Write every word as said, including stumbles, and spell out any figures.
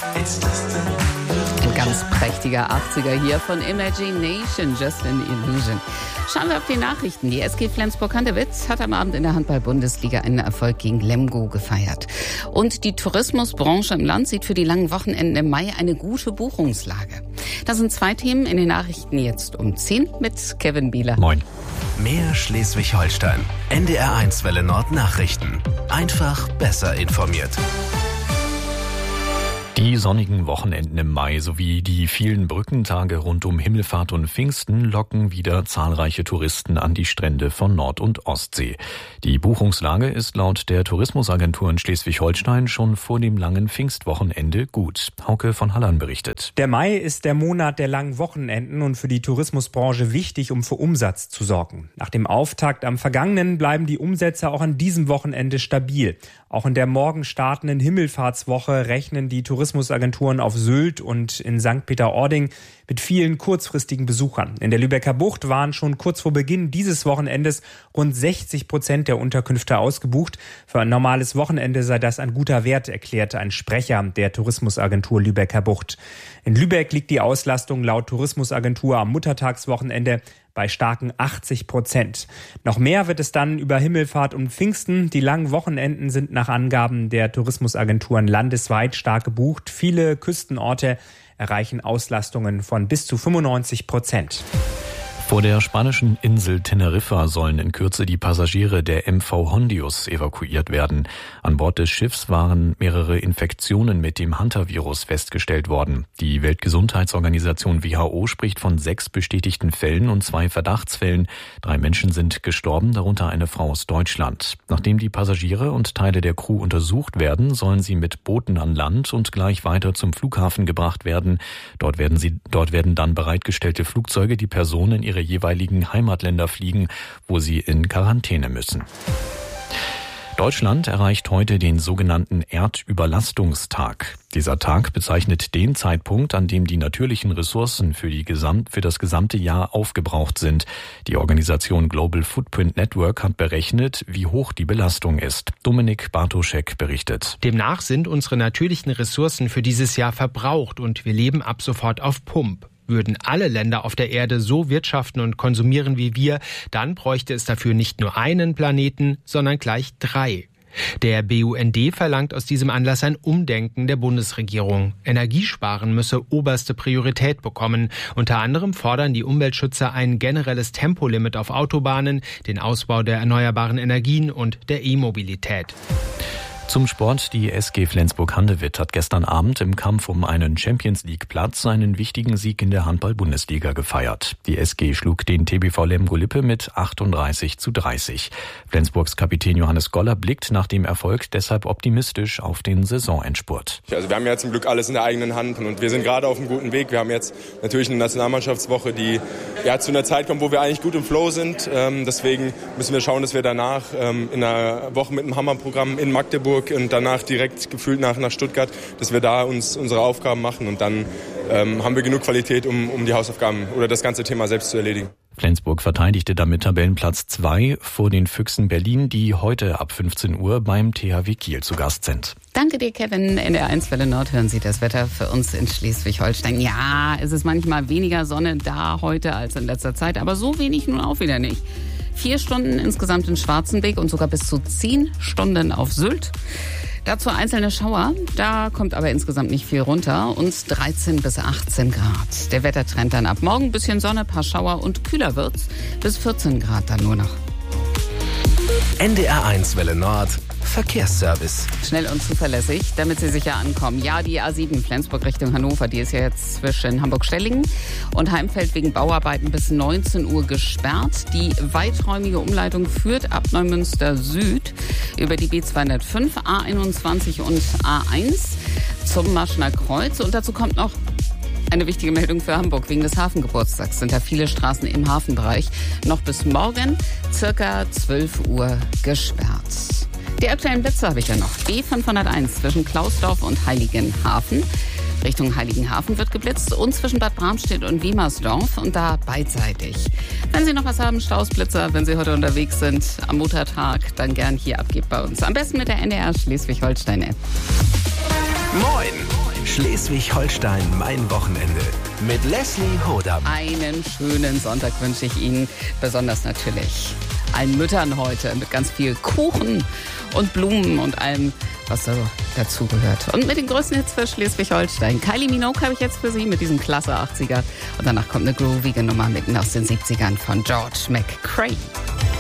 Ein ganz prächtiger achtziger hier von Imagination, Just an Illusion. Schauen wir auf die Nachrichten. Die S G Flensburg-Handewitt hat am Abend in der Handball-Bundesliga einen Erfolg gegen Lemgo gefeiert. Und die Tourismusbranche im Land sieht für die langen Wochenenden im Mai eine gute Buchungslage. Das sind zwei Themen in den Nachrichten jetzt um zehn mit Kevin Bieler. Moin. Mehr Schleswig-Holstein. N D R eins Welle Nord Nachrichten. Einfach besser informiert. Die sonnigen Wochenenden im Mai sowie die vielen Brückentage rund um Himmelfahrt und Pfingsten locken wieder zahlreiche Touristen an die Strände von Nord- und Ostsee. Die Buchungslage ist laut der Tourismusagentur in Schleswig-Holstein schon vor dem langen Pfingstwochenende gut. Hauke von Hallern berichtet. Der Mai ist der Monat der langen Wochenenden und für die Tourismusbranche wichtig, um für Umsatz zu sorgen. Nach dem Auftakt am vergangenen bleiben die Umsätze auch an diesem Wochenende stabil. Auch in der morgen startenden Himmelfahrtswoche rechnen die Tourismusagenturen auf Sylt und in Sankt Peter-Ording mit vielen kurzfristigen Besuchern. In der Lübecker Bucht waren schon kurz vor Beginn dieses Wochenendes rund sechzig Prozent der Unterkünfte ausgebucht. Für ein normales Wochenende sei das ein guter Wert, erklärte ein Sprecher der Tourismusagentur Lübecker Bucht. In Lübeck liegt die Auslastung laut Tourismusagentur am Muttertagswochenende bei starken achtzig Prozent. Noch mehr wird es dann über Himmelfahrt und Pfingsten. Die langen Wochenenden sind nach Angaben der Tourismusagenturen landesweit stark gebucht. Viele Küstenorte erreichen Auslastungen von bis zu fünfundneunzig Prozent. Vor der spanischen Insel Teneriffa sollen in Kürze die Passagiere der M V Hondius evakuiert werden. An Bord des Schiffs waren mehrere Infektionen mit dem Hantavirus festgestellt worden. Die Weltgesundheitsorganisation W H O spricht von sechs bestätigten Fällen und zwei Verdachtsfällen. Drei Menschen sind gestorben, darunter eine Frau aus Deutschland. Nachdem die Passagiere und Teile der Crew untersucht werden, sollen sie mit Booten an Land und gleich weiter zum Flughafen gebracht werden. Dort werden sie, dort werden dann bereitgestellte Flugzeuge die Personen in ihre jeweiligen Heimatländer fliegen, wo sie in Quarantäne müssen. Deutschland erreicht heute den sogenannten Erdüberlastungstag. Dieser Tag bezeichnet den Zeitpunkt, an dem die natürlichen Ressourcen für, die Gesamt, für das gesamte Jahr aufgebraucht sind. Die Organisation Global Footprint Network hat berechnet, wie hoch die Belastung ist. Dominik Bartoschek berichtet. Demnach sind unsere natürlichen Ressourcen für dieses Jahr verbraucht und wir leben ab sofort auf Pump. Würden alle Länder auf der Erde so wirtschaften und konsumieren wie wir, dann bräuchte es dafür nicht nur einen Planeten, sondern gleich drei. Der B U N D verlangt aus diesem Anlass ein Umdenken der Bundesregierung. Energiesparen müsse oberste Priorität bekommen. Unter anderem fordern die Umweltschützer ein generelles Tempolimit auf Autobahnen, den Ausbau der erneuerbaren Energien und der E-Mobilität. Zum Sport. Die S G Flensburg-Handewitt hat gestern Abend im Kampf um einen Champions-League-Platz einen wichtigen Sieg in der Handball-Bundesliga gefeiert. Die S G schlug den T B V Lemgo-Lippe mit achtunddreißig zu dreißig. Flensburgs Kapitän Johannes Goller blickt nach dem Erfolg deshalb optimistisch auf den Saisonendspurt. Also wir haben ja zum Glück alles in der eigenen Hand und wir sind gerade auf einem guten Weg. Wir haben jetzt natürlich eine Nationalmannschaftswoche, die ja zu einer Zeit kommt, wo wir eigentlich gut im Flow sind. Ähm, deswegen müssen wir schauen, dass wir danach ähm, in einer Woche mit einem Hammerprogramm in Magdeburg und danach direkt gefühlt nach, nach Stuttgart, dass wir da uns unsere Aufgaben machen und dann ähm, haben wir genug Qualität, um, um die Hausaufgaben oder das ganze Thema selbst zu erledigen. Flensburg verteidigte damit Tabellenplatz zwei vor den Füchsen Berlin, die heute ab fünfzehn Uhr beim T H W Kiel zu Gast sind. Danke dir, Kevin. In der eins Welle Nord hören Sie das Wetter für uns in Schleswig-Holstein. Ja, es ist manchmal weniger Sonne da heute als in letzter Zeit, aber so wenig nun auch wieder nicht. Vier Stunden insgesamt in Schwarzenbeck und sogar bis zu zehn Stunden auf Sylt. Dazu einzelne Schauer, da kommt aber insgesamt nicht viel runter und dreizehn bis achtzehn Grad. Der Wettertrend dann ab morgen, bisschen Sonne, paar Schauer und kühler wird's, bis vierzehn Grad dann nur noch. N D R eins Welle Nord Verkehrsservice. Schnell und zuverlässig, damit Sie sicher ankommen. Ja, die A sieben Flensburg Richtung Hannover, die ist ja jetzt zwischen Hamburg-Stellingen und Heimfeld wegen Bauarbeiten bis neunzehn Uhr gesperrt. Die weiträumige Umleitung führt ab Neumünster Süd über die B zweihundertfünf, A einundzwanzig und A eins zum Maschner Kreuz. Und dazu kommt noch eine wichtige Meldung für Hamburg. Wegen des Hafengeburtstags sind da viele Straßen im Hafenbereich noch bis morgen circa zwölf Uhr gesperrt. Die aktuellen Blitze habe ich ja noch. B fünfhunderteins zwischen Klausdorf und Heiligenhafen. Richtung Heiligenhafen wird geblitzt und zwischen Bad Bramstedt und Wiemersdorf und da beidseitig. Wenn Sie noch was haben, Stausblitzer, wenn Sie heute unterwegs sind am Muttertag, dann gern hier abgebt bei uns. Am besten mit der N D R Schleswig-Holstein-App. Moin! Schleswig-Holstein, mein Wochenende. Mit Leslie Hodam. Einen schönen Sonntag wünsche ich Ihnen, besonders natürlich allen Müttern heute mit ganz viel Kuchen und Blumen und allem, was so dazugehört. Und mit den größten Hits für Schleswig-Holstein. Kylie Minogue habe ich jetzt für Sie mit diesem klasse achtziger. Und danach kommt eine groovige Nummer mitten aus den siebzigern von George McCrae.